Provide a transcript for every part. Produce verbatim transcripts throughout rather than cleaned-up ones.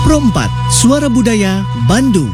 Pro empat, Suara Budaya, Bandung.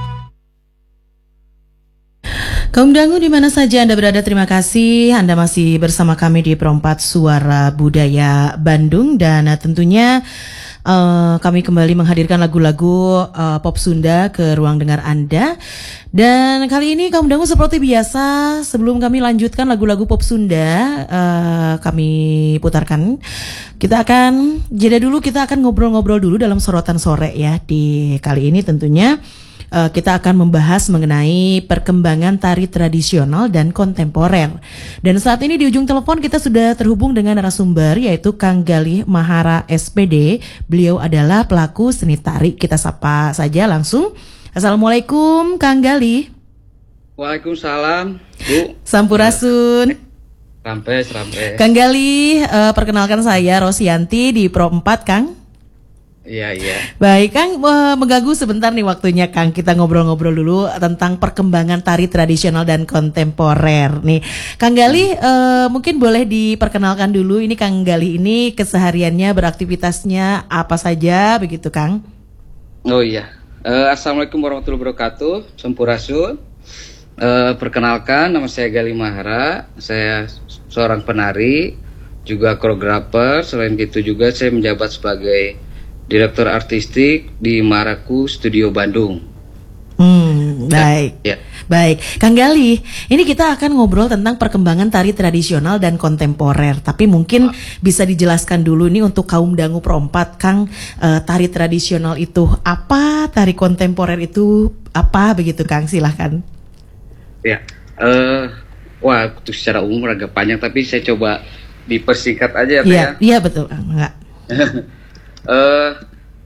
Kaum dangu di mana saja Anda berada, terima kasih Anda masih bersama kami di Pro empat Suara Budaya Bandung. Dan uh, tentunya uh, kami kembali menghadirkan lagu-lagu uh, pop Sunda ke ruang dengar Anda. Dan kali ini kaum dangu seperti biasa, sebelum kami lanjutkan lagu-lagu pop Sunda uh, kami putarkan, kita akan jeda dulu, kita akan ngobrol-ngobrol dulu dalam sorotan sore ya. Di kali ini tentunya Uh, kita akan membahas mengenai perkembangan tari tradisional dan kontemporer. Dan saat ini di ujung telepon kita sudah terhubung dengan narasumber, yaitu Kang Galih Mahara S P D. Beliau adalah pelaku seni tari. Kita sapa saja langsung. Assalamualaikum Kang Galih. Waalaikumsalam Bu. Sampurasun. Rampes, rampes. Kang Galih, uh, perkenalkan saya Rosianti di Pro empat Kang. Iya, iya. Baik, Kang, uh, mengganggu sebentar nih waktunya, Kang. Kita ngobrol-ngobrol dulu tentang perkembangan tari tradisional dan kontemporer. Nih, Kang Galih, uh, mungkin boleh diperkenalkan dulu. Ini Kang Galih ini kesehariannya, beraktivitasnya apa saja, begitu, Kang? Oh iya. Uh, Assalamualaikum warahmatullahi wabarakatuh. Sampurasun. Uh, perkenalkan, nama saya Galih Mahara. Saya seorang penari, juga koreografer. Selain itu juga saya menjabat sebagai Direktur Artistik di Maraku Studio Bandung. Hmm, baik. Ya, ya. Baik, Kang Galih, ini kita akan ngobrol tentang perkembangan tari tradisional dan kontemporer. Tapi mungkin ah. bisa dijelaskan dulu nih untuk kaum dangu Pro empat, Kang, uh, tari tradisional itu apa, tari kontemporer itu apa, begitu, Kang? Silahkan. Ya, uh, wah, itu secara umum agak panjang, tapi saya coba dipersingkat aja, ya. Iya, ya. Iya betul, enggak. Uh,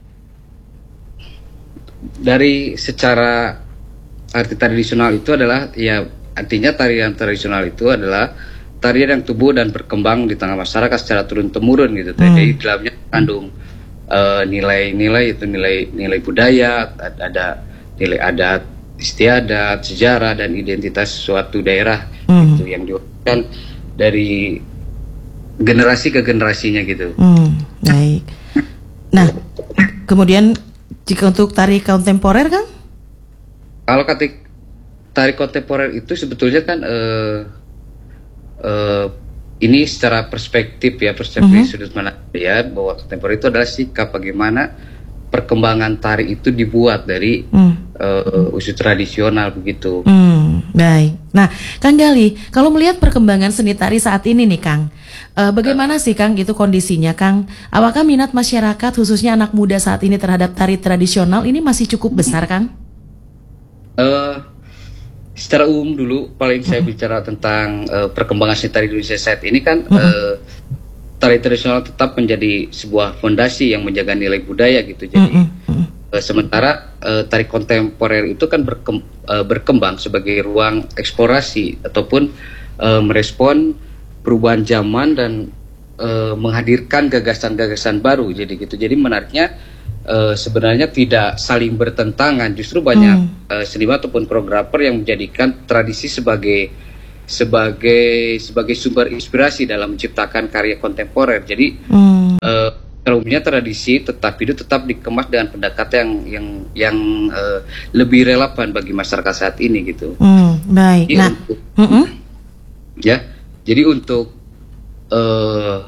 dari secara arti tradisional itu adalah, ya artinya tarian tradisional itu adalah tarian yang tumbuh dan berkembang di tengah masyarakat secara turun temurun gitu. Hmm. Jadi dalamnya mengandung uh, nilai-nilai, itu nilai-nilai budaya, ada nilai adat istiadat, sejarah dan identitas suatu daerah hmm. gitu, yang diwariskan dari generasi ke generasinya gitu. Hmm, baik. Nah, kemudian jika untuk tari kontemporer, Kang? Kalau kata tari kontemporer itu sebetulnya kan uh, uh, ini secara perspektif ya, perspektif uh-huh. sudut mana ya, bahwa kontemporer itu adalah sikap bagaimana perkembangan tari itu dibuat dari uh. uh, unsur tradisional begitu. Hmm, baik. Nah, Kang Galih, kalau melihat perkembangan seni tari saat ini nih, Kang, Uh, bagaimana sih, Kang, gitu kondisinya, Kang? Apakah minat masyarakat, khususnya anak muda saat ini terhadap tari tradisional ini masih cukup besar, Kang? Uh, secara umum dulu, paling uh-huh. saya bicara tentang uh, perkembangan seni tari Indonesia saat ini kan, uh-huh. uh, tari tradisional tetap menjadi sebuah fondasi yang menjaga nilai budaya gitu. Jadi uh-huh. uh, sementara uh, tari kontemporer itu kan berkem, uh, berkembang sebagai ruang eksplorasi ataupun uh, merespon perubahan zaman dan e, menghadirkan gagasan-gagasan baru, jadi gitu. Jadi menariknya e, sebenarnya tidak saling bertentangan, justru banyak hmm. e, seniman ataupun koreografer yang menjadikan tradisi sebagai sebagai sebagai sumber inspirasi dalam menciptakan karya kontemporer. Jadi hmm. e, umumnya tradisi tetap hidup, tetap dikemas dengan pendekatan yang yang yang e, lebih relevan bagi masyarakat saat ini gitu. Hmm, baik. Jadi nah, untuk, uh-uh. ya. Jadi untuk uh,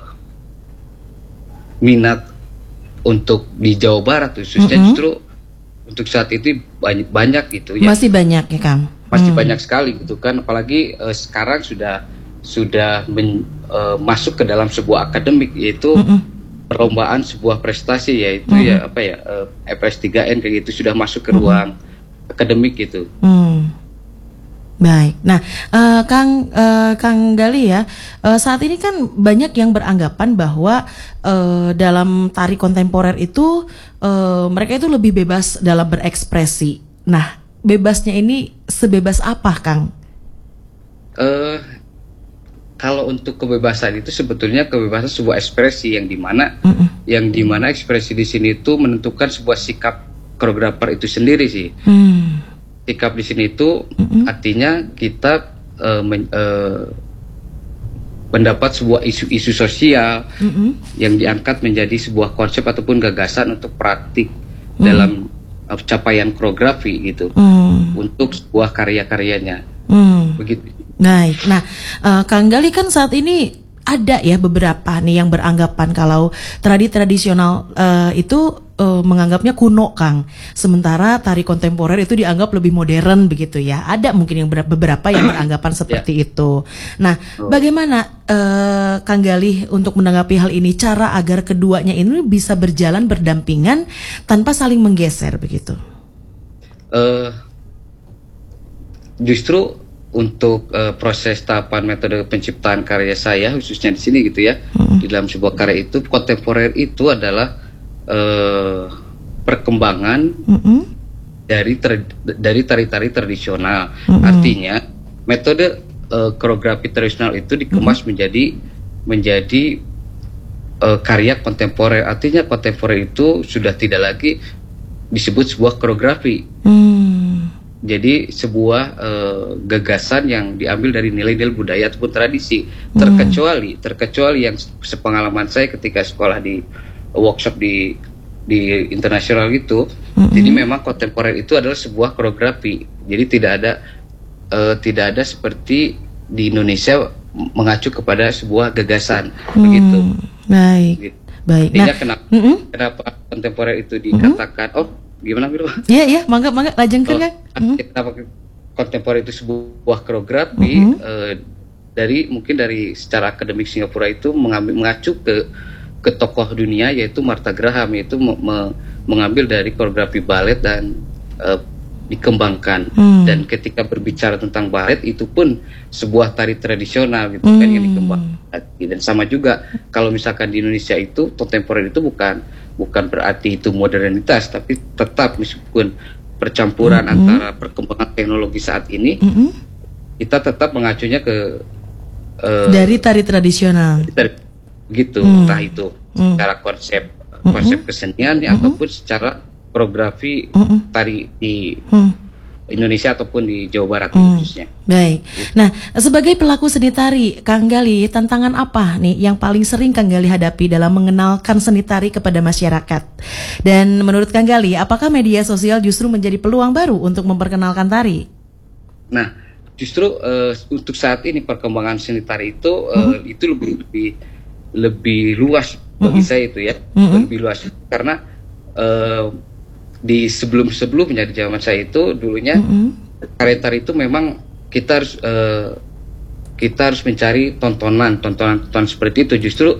minat untuk di Jawa Barat khususnya mm-hmm. justru untuk saat itu banyak banyak gitu ya. Masih banyak ya, Kang. Masih hmm. banyak sekali gitu kan, apalagi uh, sekarang sudah sudah men, uh, masuk ke dalam sebuah akademik, yaitu mm-hmm. perlombaan sebuah prestasi, yaitu mm-hmm. ya apa ya uh, F S tiga N kayak gitu, sudah masuk ke mm-hmm. ruang akademik gitu. Hmm. Baik, nah uh, Kang uh, Kang Galih ya, uh, saat ini kan banyak yang beranggapan bahwa uh, dalam tari kontemporer itu uh, mereka itu lebih bebas dalam berekspresi. Nah, bebasnya ini sebebas apa, Kang? Uh, kalau untuk kebebasan itu sebetulnya kebebasan sebuah ekspresi yang dimana Mm-mm. yang dimana ekspresi di sini itu menentukan sebuah sikap koreografer itu sendiri sih. Hmm. Sikap di sini itu mm-hmm. artinya kita uh, men, uh, mendapat sebuah isu-isu sosial mm-hmm. yang diangkat menjadi sebuah konsep ataupun gagasan untuk praktik hmm. dalam uh, capaian koreografi gitu hmm. untuk sebuah karya-karyanya. Hmm. Begitu. Baik. Nah, uh, Kang Gali kan saat ini ada ya beberapa nih yang beranggapan kalau tradi tradisional uh, itu uh, menganggapnya kuno, Kang. Sementara tari kontemporer itu dianggap lebih modern begitu ya. Ada mungkin yang ber- beberapa yang beranggapan seperti yeah. itu. Nah, oh. bagaimana uh, Kang Gali untuk menanggapi hal ini, cara agar keduanya ini bisa berjalan berdampingan tanpa saling menggeser begitu? Uh, justru untuk uh, proses tahapan metode penciptaan karya saya khususnya di sini gitu ya, mm-hmm. di dalam sebuah karya itu kontemporer itu adalah uh, perkembangan mm-hmm. dari ter, dari tari-tari tradisional. Mm-hmm. Artinya metode uh, koreografi tradisional itu dikemas mm-hmm. menjadi menjadi uh, karya kontemporer. Artinya kontemporer itu sudah tidak lagi disebut sebuah koreografi. Mm. Jadi sebuah uh, gagasan yang diambil dari nilai-nilai budaya ataupun tradisi, hmm. terkecuali terkecuali yang sepengalaman saya ketika sekolah di workshop di di internasional itu, hmm. jadi memang kontemporer itu adalah sebuah koreografi. Jadi tidak ada uh, tidak ada seperti di Indonesia mengacu kepada sebuah gagasan, hmm. begitu. Baik, gitu. Baik. Nah, kenapa mm-hmm. kenapa kontemporer itu dikatakan mm-hmm. oh gimana Biro? Iya iya, mangga mangga lajengkeun Kang. Oh, kenapa kontemporer itu sebuah koreografi mm-hmm. uh, dari mungkin dari secara akademik Singapura itu mengambil mengacu ke ke tokoh dunia yaitu Martha Graham, yaitu me, me, mengambil dari koreografi balet dan uh, dikembangkan. Mm. Dan ketika berbicara tentang balet itu pun sebuah tari tradisional gitu mm. kan yang dikembangkan. Dan sama juga kalau misalkan di Indonesia itu kontemporer itu bukan bukan berarti itu modernitas, tapi tetap meskipun percampuran mm-hmm. antara perkembangan teknologi saat ini, mm-hmm. kita tetap mengacunya ke uh, dari tari tradisional, gitu, mm. entah itu mm. secara konsep mm-hmm. konsep kesenian mm-hmm. ataupun secara koreografi mm-hmm. tari di mm. Indonesia ataupun di Jawa Barat hmm, khususnya. Baik. Nah, sebagai pelaku seni tari, Kang Gali, tantangan apa nih yang paling sering Kang Gali hadapi dalam mengenalkan seni tari kepada masyarakat? Dan menurut Kang Gali, apakah media sosial justru menjadi peluang baru untuk memperkenalkan tari? Nah, justru uh, untuk saat ini perkembangan seni tari itu uh, hmm. itu lebih lebih lebih luas bagi hmm. saya itu ya, hmm. lebih luas karena uh, di sebelum-sebelumnya di zaman saya itu dulunya mm-hmm. karya tari itu memang kita harus uh, kita harus mencari tontonan tontonan tontonan seperti itu. Justru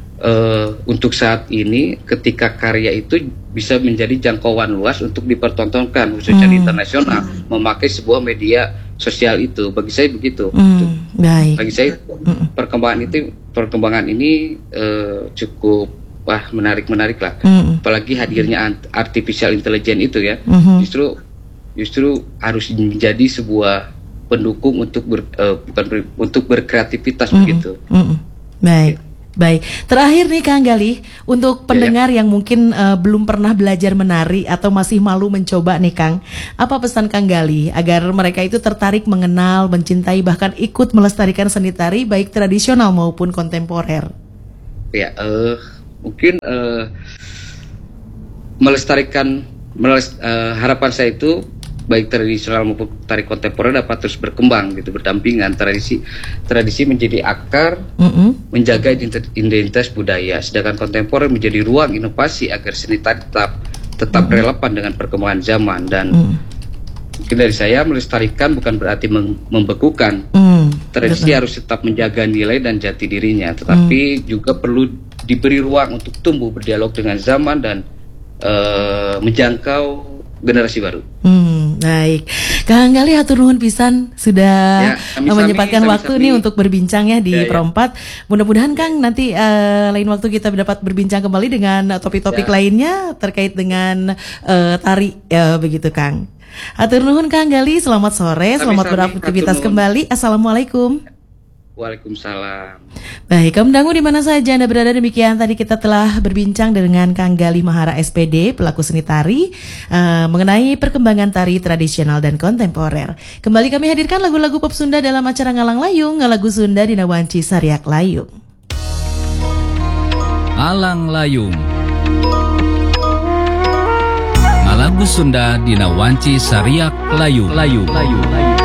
uh, untuk saat ini ketika karya itu bisa menjadi jangkauan luas untuk dipertontonkan khususnya mm. di internasional memakai sebuah media sosial itu, bagi saya begitu. Mm. Baik. Bagi saya mm. perkembangan itu perkembangan ini uh, cukup wah menarik-menarik lah, mm. apalagi hadirnya artificial intelligence itu ya, mm-hmm. justru justru harus menjadi sebuah pendukung untuk ber, uh, bukan ber, untuk berkreativitas mm-hmm. begitu. Mm-hmm. Baik, baik. Terakhir nih Kang Gali, untuk pendengar ya, ya. yang mungkin uh, belum pernah belajar menari atau masih malu mencoba nih Kang, apa pesan Kang Gali agar mereka itu tertarik mengenal, mencintai bahkan ikut melestarikan seni tari baik tradisional maupun kontemporer? Ya. Uh, Mungkin uh, melestarikan melest, uh, harapan saya itu baik tradisional maupun tari kontemporer dapat terus berkembang gitu, berdampingan. Tradisi tradisi menjadi akar, mm-hmm. menjaga identitas budaya, sedangkan kontemporer menjadi ruang inovasi agar seni tari tetap tetap mm-hmm. relevan dengan perkembangan zaman. Dan mm. mungkin dari saya melestarikan bukan berarti mem- membekukan. Mm. Tradisi Betul. harus tetap menjaga nilai dan jati dirinya, tetapi mm. juga perlu diberi ruang untuk tumbuh berdialog dengan zaman dan uh, menjangkau generasi baru. Hmm, baik. Kang Gali hatur nuhun pisan sudah ya, sami, menyempatkan sami, waktu sami, nih untuk berbincang ya di ya, Perompat. Ya. Mudah-mudahan Kang nanti uh, lain waktu kita dapat berbincang kembali dengan topik-topik ya. lainnya terkait dengan uh, tari ya, begitu Kang. Hatur nuhun Kang Gali, selamat sore, sami, selamat sami, beraktivitas kembali. Assalamualaikum. Waalaikumsalam. Baik, kaum dangu di mana saja Anda berada, demikian tadi kita telah berbincang dengan Kang Gali Mahara S P D, pelaku seni tari, uh, mengenai perkembangan tari tradisional dan kontemporer. Kembali kami hadirkan lagu-lagu pop Sunda dalam acara Ngalang Layung, Ngalagu Sunda Dina Wanci Sariak Layung. Alang Layung. Sunda dina wanci sariak layu layu layu layu